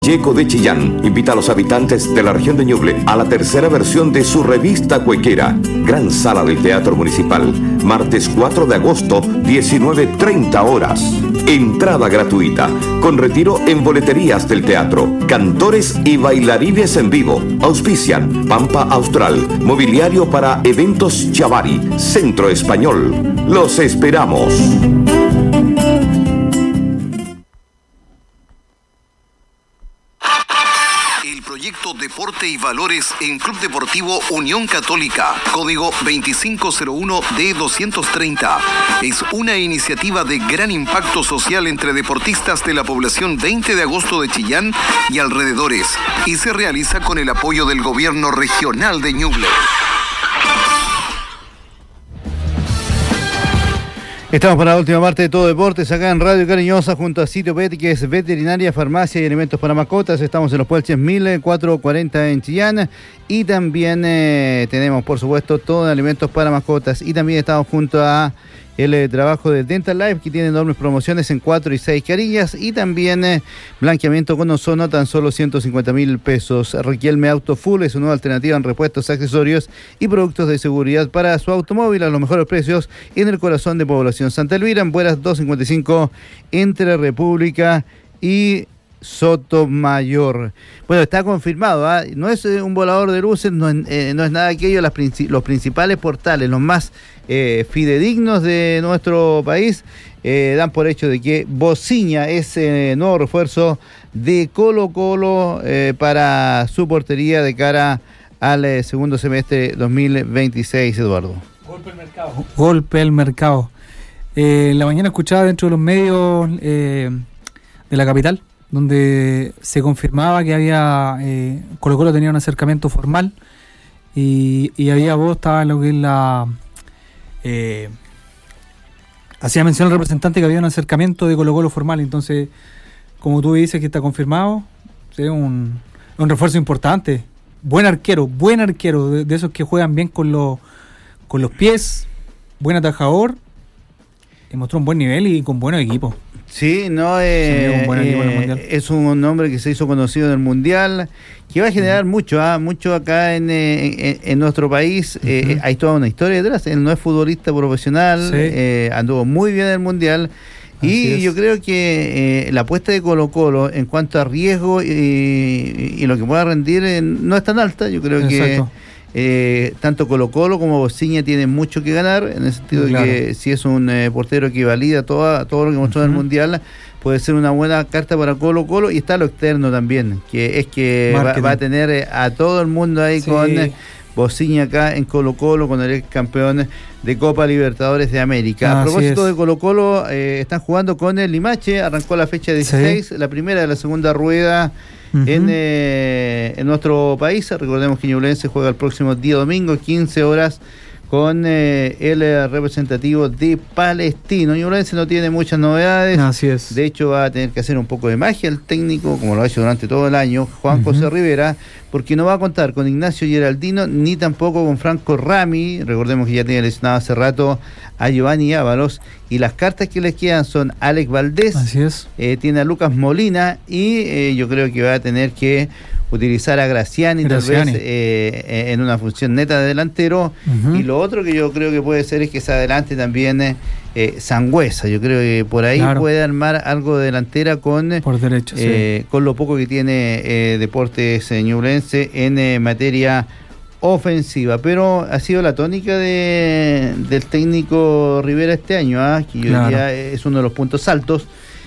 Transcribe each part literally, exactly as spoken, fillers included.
Yeco de Chillán invita a los habitantes de la región de Ñuble a la tercera versión de su revista cuequera. Gran Sala del Teatro Municipal, martes cuatro de agosto, diecinueve treinta horas. Entrada gratuita, con retiro en boleterías del teatro. Cantores y bailarines en vivo. Auspician Pampa Austral, Mobiliario para Eventos Chavari, Centro Español. Los esperamos. Proyecto Deporte y Valores en Club Deportivo Unión Católica, código veinticinco cero uno D doscientos treinta. Es una iniciativa de gran impacto social entre deportistas de la población veinte de agosto de Chillán y alrededores, y se realiza con el apoyo del gobierno regional de Ñuble. Estamos para la última parte de Todo Deportes, acá en Radio Cariñosa, junto a Sitio Pet, que es veterinaria, farmacia y alimentos para mascotas. Estamos en los Puelches mil cuatrocientos cuarenta en Chillán. Y también eh, tenemos, por supuesto, todo de alimentos para mascotas. Y también estamos junto a el eh, trabajo de Dental Life, que tiene enormes promociones en cuatro y seis carillas. Y también eh, blanqueamiento con ozono, tan solo ciento cincuenta mil pesos. Riquelme Auto Full es una nueva alternativa en repuestos, accesorios y productos de seguridad para su automóvil a los mejores precios en el corazón de población Santa Elvira, en Bueras doscientos cincuenta y cinco, entre República y Sotomayor. Bueno, está confirmado, ¿eh? No es eh, un volador de luces, no es, eh, no es nada aquello. Las princi- los principales portales, los más eh, fidedignos de nuestro país, eh, dan por hecho de que Bociña es eh, nuevo refuerzo de Colo Colo eh, para su portería de cara al eh, segundo semestre dos mil veintiséis, Eduardo. Golpe al mercado. Golpe al mercado. Eh, en la mañana escuchaba dentro de los medios eh, de la capital, donde se confirmaba que había eh, Colo Colo tenía un acercamiento formal y, y había voz, estaba en lo que es la eh, hacía mención el representante que había un acercamiento de Colo Colo formal. Entonces, como tú dices que está confirmado, es un, un refuerzo importante, buen arquero, buen arquero, de, de esos que juegan bien con los con los pies, buen atajador, y mostró un buen nivel y con buenos equipos. Sí, no eh, un eh, es un hombre que se hizo conocido en el Mundial, que va a generar uh-huh. mucho, ¿ah? mucho acá en, en, en nuestro país. Uh-huh. Eh, hay toda una historia detrás. Él no es futbolista profesional, sí. eh, anduvo muy bien en el Mundial. Así y es. Yo creo que eh, la apuesta de Colo Colo en cuanto a riesgo y, y, y lo que pueda rendir eh, no es tan alta. Yo creo Exacto. que Eh, tanto Colo Colo como Bociña tienen mucho que ganar, en el sentido claro. de que si es un eh, portero que valida toda, todo lo que mostró uh-huh. en el Mundial, puede ser una buena carta para Colo Colo. Y está lo externo también, que es que va, va a tener eh, a todo el mundo ahí sí. con eh, Bociña acá en Colo Colo, con el ex campeón de Copa Libertadores de América. Ah, a propósito de Colo Colo, eh, están jugando con el Limache, arrancó la fecha dieciséis, sí. la primera de la segunda rueda Uh-huh. En, eh, en nuestro país. Recordemos que Ñublense juega el próximo día domingo, quince horas, con eh, el eh, representativo de Palestino. Ñublense no tiene muchas novedades. Así es. De hecho, va a tener que hacer un poco de magia el técnico, como lo ha hecho durante todo el año, Juan uh-huh. José Rivera, porque no va a contar con Ignacio Geraldino ni tampoco con Franco Rami. Recordemos que ya tiene lesionado hace rato a Giovanni Ábalos, y las cartas que les quedan son Alex Valdés, Así es. Eh, tiene a Lucas Molina, y eh, yo creo que va a tener que utilizar a Graciani, Graciani. tal vez eh, en una función neta de delantero. Uh-huh. Y lo otro que yo creo que puede ser es que se adelante también eh, Sangüesa. Yo creo que por ahí claro. puede armar algo de delantera con por derecho, eh, sí. con lo poco que tiene eh, Deportes eh, Ñublense en eh, materia ofensiva. Pero ha sido la tónica de del técnico Rivera este año, ¿eh? que claro. hoy día es uno de los puntos altos.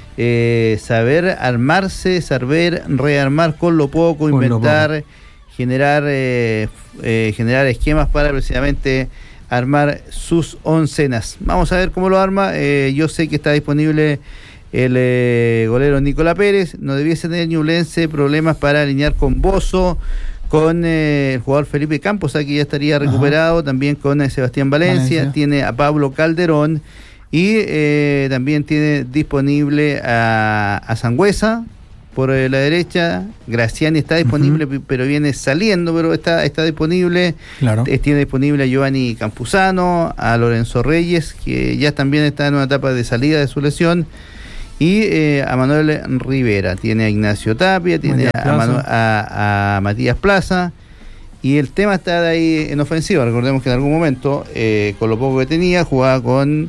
Eh, saber armarse, saber rearmar con lo poco, con inventar, lo poco. generar eh, eh, generar esquemas para precisamente armar sus oncenas. Vamos a ver cómo lo arma. Eh, yo sé que está disponible el eh, golero Nicolás Pérez. No debiese tener Ñublense problemas para alinear con Bozo, con eh, el jugador Felipe Campos, aquí ya estaría recuperado. Ajá. También con eh, Sebastián Valencia. Valencia, tiene a Pablo Calderón. Y eh, también tiene disponible a, a Sangüesa por eh, la derecha. Graciani está disponible, uh-huh. pero viene saliendo, pero está está disponible. Claro. Eh, tiene disponible a Giovanni Campuzano, a Lorenzo Reyes, que ya también está en una etapa de salida de su lesión. y eh, a Manuel Rivera. Tiene a Ignacio Tapia, tiene a, Manu, a, a Matías Plaza, y el tema está de ahí en ofensiva. Recordemos que en algún momento, eh, con lo poco que tenía, jugaba con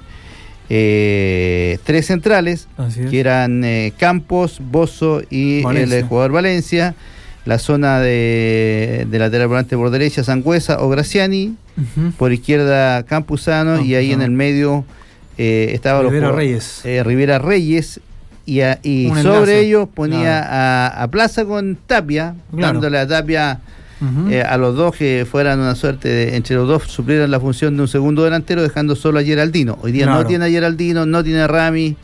eh, tres centrales, que eran eh, Campos, Bozo y Valencia. El jugador Valencia. La zona de, de lateral volante por derecha, Sangüesa o Graciani, uh-huh. por izquierda Campuzano, no, y ahí no. en el medio eh, estaba Rivera los, Reyes. Eh, Rivera Reyes, y, a, y sobre enlace. ellos ponía claro. a, a Plaza con Tapia, claro. dándole a Tapia uh-huh. eh, a los dos que fueran una suerte de, entre los dos suplieran la función de un segundo delantero, dejando solo a Geraldino. Hoy día claro. no tiene a Geraldino, no tiene a Rami,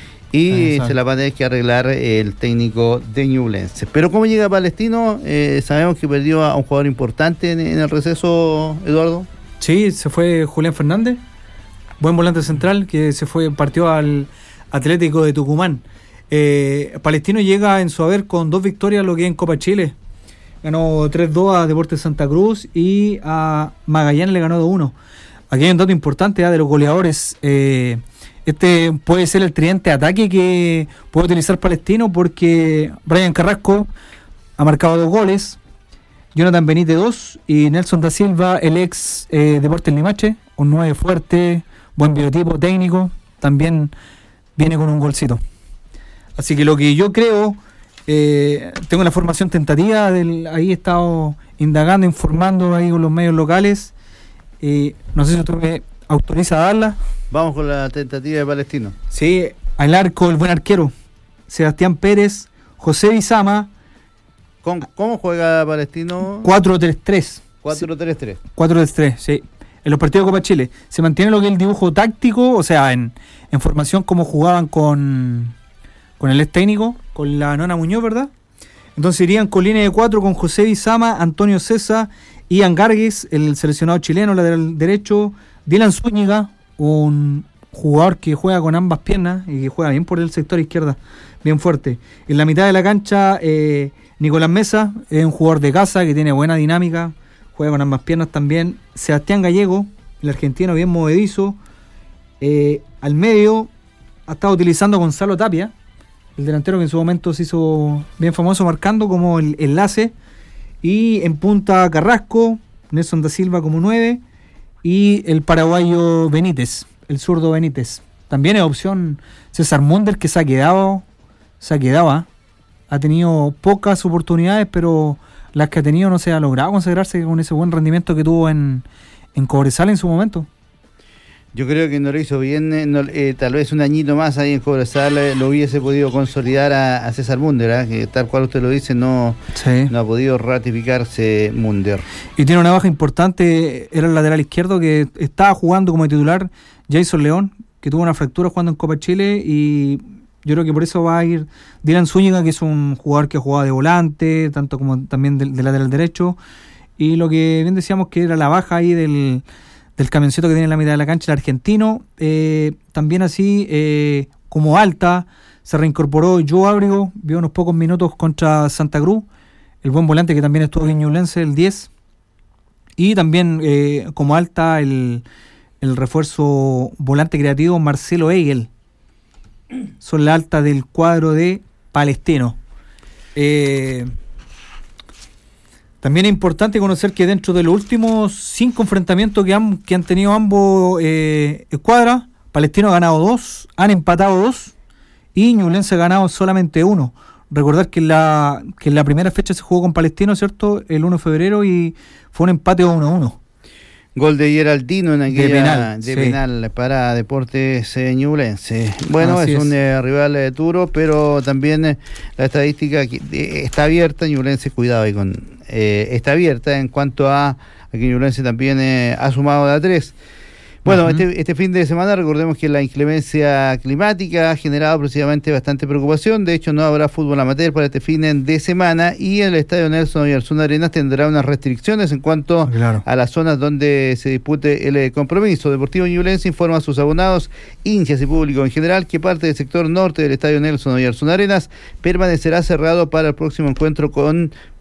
y Exacto. se la va a tener que arreglar el técnico de Ñublense. Pero ¿cómo llega Palestino? Eh, sabemos que perdió a un jugador importante en, en el receso, Eduardo. Sí, se fue Julián Fernández, buen volante central, que se fue partió al Atlético de Tucumán. Eh, Palestino llega en su haber con dos victorias, lo que es en Copa Chile. Ganó tres dos a Deportes Santa Cruz y a Magallanes le ganó dos uno. Aquí hay un dato importante ¿eh? de los goleadores. Eh, Este puede ser el tridente de ataque que puede utilizar Palestino, porque Brian Carrasco ha marcado dos goles, Jonathan Benítez dos, y Nelson da Silva, el ex eh, Deportes Limache, un nueve fuerte, buen biotipo técnico, también viene con un golcito. Así que lo que yo creo, eh, tengo una formación tentativa, del, ahí he estado indagando, informando ahí con los medios locales, eh, no sé si usted me autoriza a darla. Vamos con la tentativa de Palestino. Sí, al arco, el buen arquero, Sebastián Pérez, José Bizama. ¿Cómo, cómo juega Palestino? cuatro tres tres. cuatro tres tres. cuatro tres tres, sí. En los partidos de Copa Chile. Se mantiene lo que es el dibujo táctico, o sea, en, en formación como jugaban con, con el ex técnico, con la Nona Muñoz, ¿verdad? Entonces irían con línea de cuatro con José Bizama, Antonio César, Ian Gargues, el seleccionado chileno, lateral derecho, Dylan Zúñiga, un jugador que juega con ambas piernas y que juega bien por el sector izquierda, bien fuerte. En la mitad de la cancha, eh, Nicolás Mesa, es un jugador de casa que tiene buena dinámica, juega con ambas piernas también. Sebastián Gallego, el argentino bien movedizo. Eh, al medio ha estado utilizando a Gonzalo Tapia, el delantero que en su momento se hizo bien famoso marcando como el enlace. Y en punta Carrasco, Nelson da Silva como nueve, y el paraguayo Benítez, el zurdo Benítez. También es opción César Munder, que se ha quedado, se ha quedado, ¿eh? ha tenido pocas oportunidades, pero las que ha tenido no se ha logrado consagrarse con ese buen rendimiento que tuvo en, en Cobresal en su momento. Yo creo que no lo hizo bien, eh, no, eh, tal vez un añito más ahí en Cobresal eh, lo hubiese podido consolidar a, a César Munder, ¿eh? que tal cual usted lo dice, no, sí. no ha podido ratificarse Munder. Y tiene una baja importante, era el lateral izquierdo que estaba jugando como titular, Jason León, que tuvo una fractura jugando en Copa Chile, y yo creo que por eso va a ir Dylan Zúñiga, que es un jugador que jugaba de volante, tanto como también de, de lateral derecho, y lo que bien decíamos que era la baja ahí del... del camioncito que tiene en la mitad de la cancha, el argentino. Eh, también así, eh, como alta, se reincorporó Joe Ábrego, vio unos pocos minutos contra Santa Cruz, el buen volante que también estuvo en Ñublense, el diez. Y también eh, como alta, el, el refuerzo volante creativo Marcelo Eigel. Son la alta del cuadro de Palestino. Eh... También es importante conocer que dentro de los últimos cinco enfrentamientos que han, que han tenido ambos eh, escuadras, Palestino ha ganado dos, han empatado dos y Ñublense ha ganado solamente uno. Recordar que en la, que en la primera fecha se jugó con Palestino, ¿cierto? El uno de febrero, y fue un empate uno a uno. Gol de Geraldino en aquella de penal, de sí. penal para Deportes eh, Ñublense. Bueno, Así es, es un eh, rival eh, duro, pero también eh, la estadística que, eh, está abierta. Ñublense, cuidado ahí con eh, está abierta en cuanto a, a que Ñublense también eh, ha sumado de a tres. Bueno, uh-huh. este, este fin de semana recordemos que la inclemencia climática ha generado precisamente bastante preocupación. De hecho, no habrá fútbol amateur para este fin de semana, y el estadio Nelson Oyarzún Arenas tendrá unas restricciones en cuanto claro. a las zonas donde se dispute el compromiso. Deportivo Ñublense informa a sus abonados, hinchas y público en general que parte del sector norte del estadio Nelson Oyarzún Arenas permanecerá cerrado para el próximo encuentro con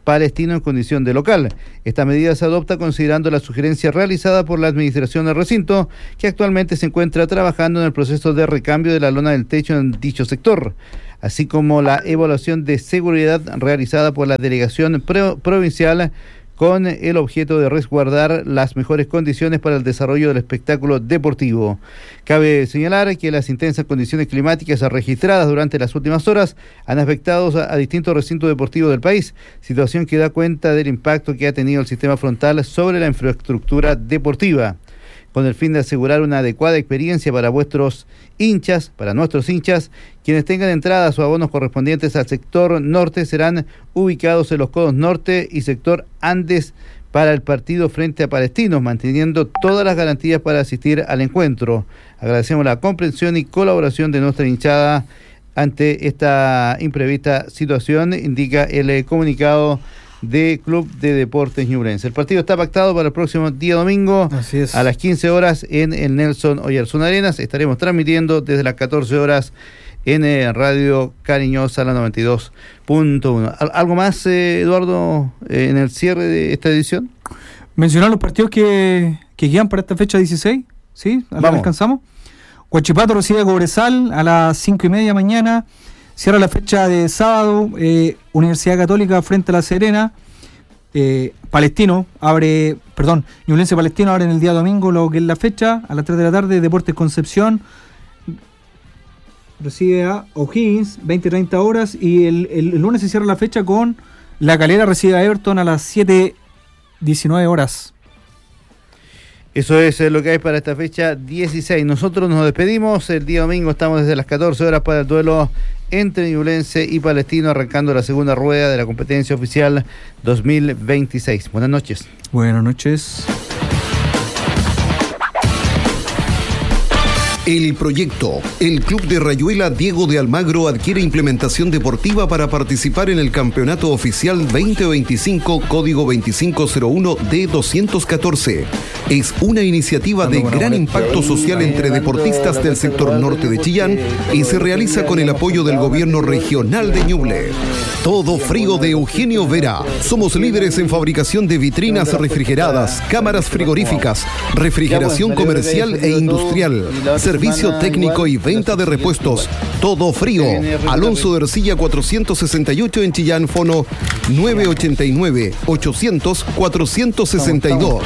Palestino en condición de local. Esta medida se adopta considerando la sugerencia realizada por la administración del recinto, que actualmente se encuentra trabajando en el proceso de recambio de la lona del techo en dicho sector, así como la evaluación de seguridad realizada por la delegación pro- provincial con el objeto de resguardar las mejores condiciones para el desarrollo del espectáculo deportivo. Cabe señalar que las intensas condiciones climáticas registradas durante las últimas horas han afectado a, a distintos recintos deportivos del país, situación que da cuenta del impacto que ha tenido el sistema frontal sobre la infraestructura deportiva. Con el fin de asegurar una adecuada experiencia para vuestros hinchas, para nuestros hinchas, quienes tengan entradas o abonos correspondientes al sector norte serán ubicados en los codos norte y sector Andes para el partido frente a Palestinos, manteniendo todas las garantías para asistir al encuentro. Agradecemos la comprensión y colaboración de nuestra hinchada ante esta imprevista situación, indica el eh, comunicado de Club de Deportes Ñublense. El partido está pactado para el próximo día domingo. Así es. A las quince horas en el Nelson Oyarzún Arenas. Estaremos transmitiendo desde las catorce horas en eh, Radio Cariñosa, la noventa y dos punto uno. ¿Algo más, eh, Eduardo, eh, en el cierre de esta edición? Mencionar los partidos que, que quedan para esta fecha dieciséis. ¿Sí? ¿Alcanzamos? Huachipato recibe a Cobresal a las cinco y media mañana. Cierra la fecha de sábado, eh, Universidad Católica frente a La Serena. Eh, Palestino abre, perdón, Ñublense Palestino abre en el día domingo lo que es la fecha, a las tres de la tarde. Deportes Concepción recibe a O'Higgins, veinte a treinta horas. Y el, el, el lunes se cierra la fecha con La Calera recibe a Everton a las siete diecinueve horas. Eso es lo que hay para esta fecha dieciséis. Nosotros nos despedimos. El día domingo estamos desde las catorce horas para el duelo entre Ñublense y Palestino, arrancando la segunda rueda de la competencia oficial dos mil veintiséis. Buenas noches. Buenas noches. El proyecto. El Club de Rayuela Diego de Almagro adquiere implementación deportiva para participar en el Campeonato Oficial veinte veinticinco, código veinticinco cero uno D doscientos catorce. Es una iniciativa de gran impacto social entre deportistas del sector norte de Chillán y se realiza con el apoyo del gobierno regional de Ñuble. Todo frío de Eugenio Vera. Somos líderes en fabricación de vitrinas refrigeradas, cámaras frigoríficas, refrigeración comercial e industrial, servicio técnico y venta de repuestos. Todo frío. Alonso de Ercilla cuatrocientos sesenta y ocho en Chillán, fono nueve ochenta y nueve, ochocientos, cuatrocientos sesenta y dos.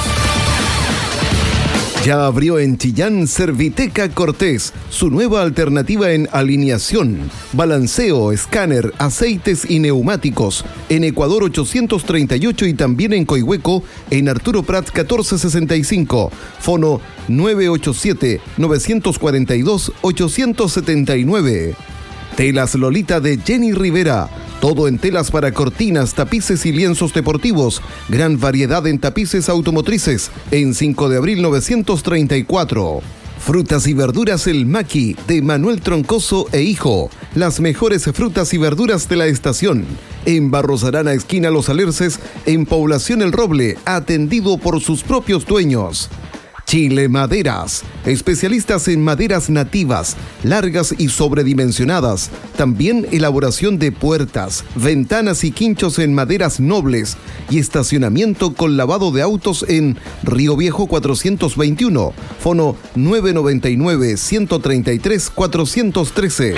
Ya abrió en Chillán Serviteca Cortés, su nueva alternativa en alineación, balanceo, escáner, aceites y neumáticos. En Ecuador ochocientos treinta y ocho y también en Coihueco, en Arturo Prat catorce sesenta y cinco. Fono nueve ochenta y siete, novecientos cuarenta y dos, ochocientos setenta y nueve. Telas Lolita de Jenny Rivera. Todo en telas para cortinas, tapices y lienzos deportivos. Gran variedad en tapices automotrices. En cinco de abril novecientos treinta y cuatro. Frutas y verduras El Maqui, de Manuel Troncoso e Hijo. Las mejores frutas y verduras de la estación. En Barros Arana, esquina Los Alerces, en Población El Roble, atendido por sus propios dueños. Chile Maderas, especialistas en maderas nativas, largas y sobredimensionadas. También elaboración de puertas, ventanas y quinchos en maderas nobles y estacionamiento con lavado de autos en Río Viejo cuatrocientos veintiuno, fono nueve noventa y nueve, ciento treinta y tres, cuatrocientos trece.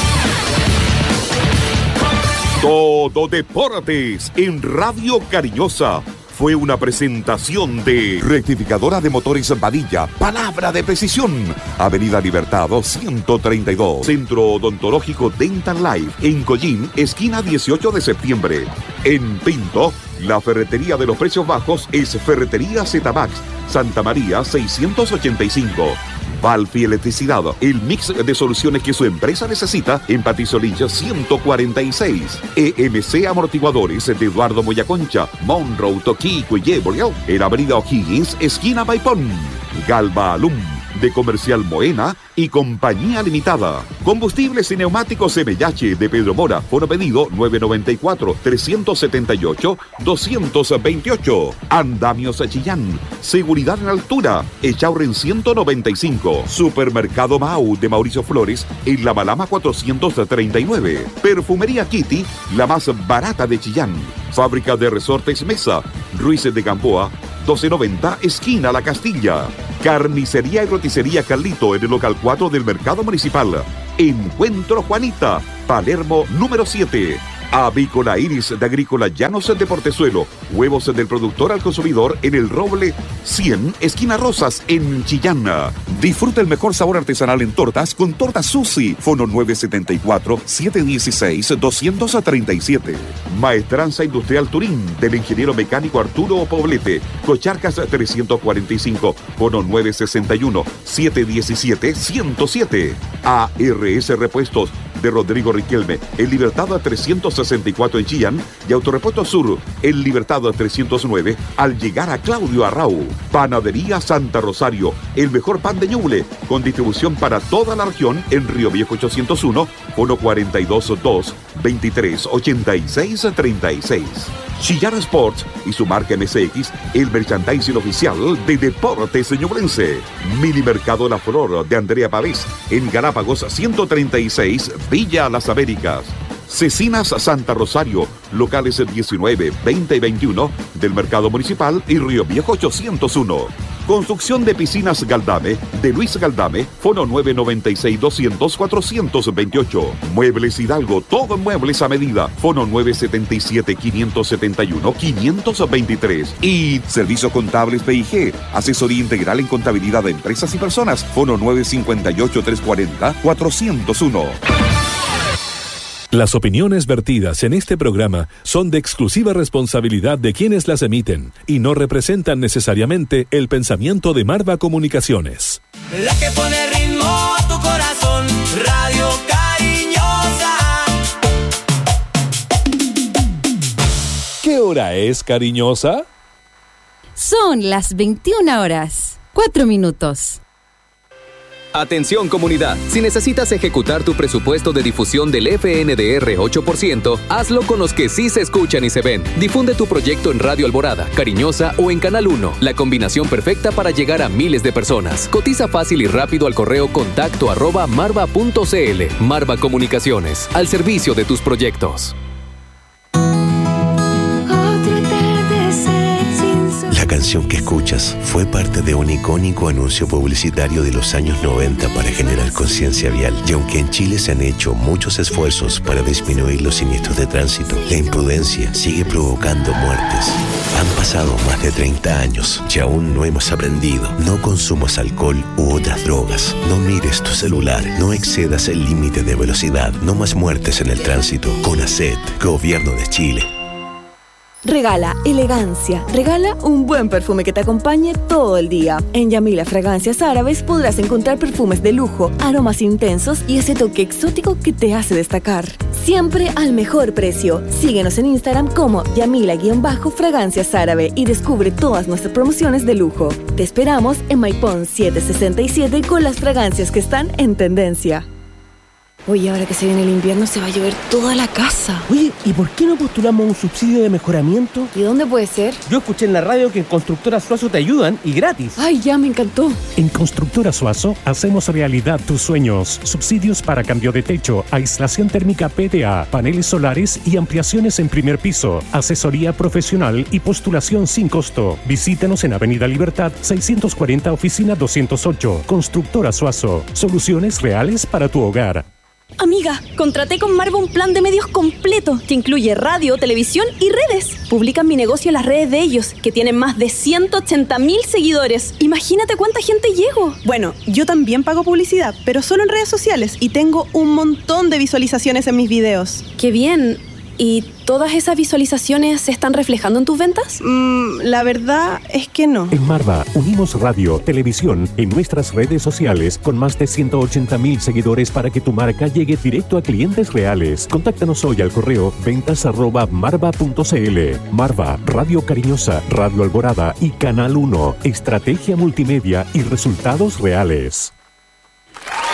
Todo Deportes en Radio Cariñosa. Fue una presentación de Rectificadora de Motores Vadilla, palabra de precisión. Avenida Libertad ciento treinta y dos, Centro Odontológico Dental Life, en Collín, esquina dieciocho de septiembre. En Pinto, la ferretería de los precios bajos es Ferretería Z-Max, Santa María seiscientos ochenta y cinco. Valfi Electricidad, el mix de soluciones que su empresa necesita en Patricio Lynch ciento cuarenta y seis. E M C Amortiguadores de Eduardo Moyaconcha, Monroe, Toquico y Yeboleo, en Avenida O'Higgins, esquina Maipón. Galva Alum, de Comercial Moena y Compañía Limitada. Combustibles y neumáticos M H de Pedro Mora. Fono pedido nueve noventa y cuatro, trescientos setenta y ocho, doscientos veintiocho. Andamios Chillán. Seguridad en altura. Echauren ciento noventa y cinco. Supermercado Mau de Mauricio Flores en La Malama cuatrocientos treinta y nueve. Perfumería Kitty, la más barata de Chillán. Fábrica de Resortes Mesa, Ruiz de Gamboa, doce noventa, esquina La Castilla. Carnicería y roticería Carlito en el local cuatro del Mercado Municipal. Encuentro Juanita, Palermo número siete. Avícola Iris de Agrícola Llanos de Portezuelo. Huevos del productor al consumidor en el Roble cien, esquina Rosas, en Chillán. Disfruta el mejor sabor artesanal en tortas con Torta Susi. Fono nueve siete cuatro, siete uno seis, dos tres siete. Maestranza Industrial Turín del ingeniero mecánico Arturo Poblete. Cocharcas trescientos cuarenta y cinco. Fono nueve seis uno, siete uno siete, cero siete. A R S Repuestos de Rodrigo Riquelme, el Libertad trescientos sesenta y cuatro en Chillán y Autorepuesto Sur, el Libertad trescientos nueve al llegar a Claudio Arrau. Panadería Santa Rosario, el mejor pan de Ñuble, con distribución para toda la región en Río Viejo ochocientos uno, uno cuarenta y dos, dos, veintitrés, ochenta y seis, treinta y seis. Chillán Sports y su marca M S X, el merchandising oficial de Deportes Ñublense. Mini Mercado La Flor de Andrea Pavés, en Galápagos ciento treinta y seis, Villa Las Américas. Cecinas Santa Rosario, locales diecinueve, veinte y veintiuno del Mercado Municipal y Río Viejo ochocientos uno. Construcción de piscinas Galdame, de Luis Galdame, fono nueve noventa y seis, doscientos, cuatrocientos veintiocho. Muebles Hidalgo, todo en muebles a medida, fono nueve setenta y siete, quinientos setenta y uno, quinientos veintitrés. Y Servicios Contables P I G, asesoría integral en contabilidad de empresas y personas, fono nueve cincuenta y ocho, trescientos cuarenta, cuatrocientos uno. Las opiniones vertidas en este programa son de exclusiva responsabilidad de quienes las emiten y no representan necesariamente el pensamiento de Marva Comunicaciones. La que pone ritmo a tu corazón, Radio Cariñosa. ¿Qué hora es, cariñosa? Son las veintiuna horas, cuatro minutos. Atención comunidad, si necesitas ejecutar tu presupuesto de difusión del F N D R ocho por ciento, hazlo con los que sí se escuchan y se ven. Difunde tu proyecto en Radio Alborada, Cariñosa o en Canal uno, la combinación perfecta para llegar a miles de personas. Cotiza fácil y rápido al correo contacto arroba marva punto cl. Marva Comunicaciones, al servicio de tus proyectos. La canción que escuchas fue parte de un icónico anuncio publicitario de los años noventa para generar conciencia vial. Y aunque en Chile se han hecho muchos esfuerzos para disminuir los siniestros de tránsito, la imprudencia sigue provocando muertes. Han pasado más de treinta años y aún no hemos aprendido. No consumas alcohol u otras drogas. No mires tu celular. No excedas el límite de velocidad. No más muertes en el tránsito. CONACET, Gobierno de Chile. Regala elegancia. Regala un buen perfume que te acompañe todo el día. En Yamila Fragancias Árabes podrás encontrar perfumes de lujo, aromas intensos y ese toque exótico que te hace destacar. Siempre al mejor precio. Síguenos en Instagram como Yamila-Fragancias Árabe y descubre todas nuestras promociones de lujo. Te esperamos en Maipón setecientos sesenta y siete con las fragancias que están en tendencia. Oye, ahora que se viene el invierno se va a llover toda la casa. Oye, ¿y por qué no postulamos un subsidio de mejoramiento? ¿Y dónde puede ser? Yo escuché en la radio que en Constructora Suazo te ayudan y gratis. Ay, ya me encantó. En Constructora Suazo hacemos realidad tus sueños. Subsidios para cambio de techo, aislación térmica P D A, paneles solares y ampliaciones en primer piso. Asesoría profesional y postulación sin costo. Visítanos en Avenida Libertad seiscientos cuarenta, oficina doscientos ocho. Constructora Suazo. Soluciones reales para tu hogar. Amiga, contraté con Marva un plan de medios completo que incluye radio, televisión y redes. Publican mi negocio en las redes de ellos, que tienen más de ciento ochenta mil seguidores. Imagínate cuánta gente llego. Bueno, yo también pago publicidad, pero solo en redes sociales y tengo un montón de visualizaciones en mis videos. ¡Qué bien! ¿Y todas esas visualizaciones se están reflejando en tus ventas? Mm, la verdad es que no. En Marva unimos radio, televisión en nuestras redes sociales con más de ciento ochenta mil seguidores para que tu marca llegue directo a clientes reales. Contáctanos hoy al correo ventas arroba marva punto cl. Marva, Radio Cariñosa, Radio Alborada y Canal uno. Estrategia multimedia y resultados reales.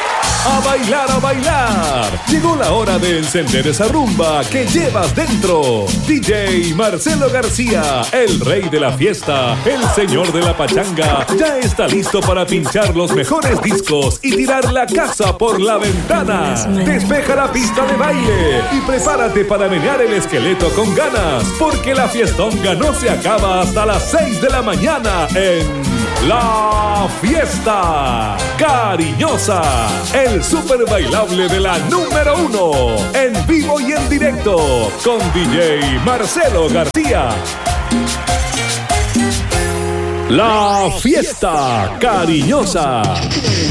A bailar, a bailar. Llegó la hora de encender esa rumba que llevas dentro. D J Marcelo García, el rey de la fiesta, el señor de la pachanga, ya está listo para pinchar los mejores discos y tirar la casa por la ventana. Despeja la pista de baile y prepárate para menear el esqueleto con ganas, porque la fiestonga no se acaba hasta las seis de la mañana en La Fiesta Cariñosa, el super bailable de la número uno, en vivo y en directo, con D J Marcelo García. La Fiesta Cariñosa.